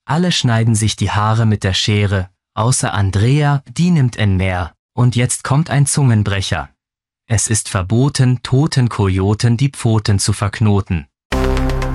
Alle schneiden sich die Haare mit der Schere, außer Andrea, die nimmt ein mehr. Und jetzt kommt ein Zungenbrecher. Es ist verboten, toten Kojoten die Pfoten zu verknoten.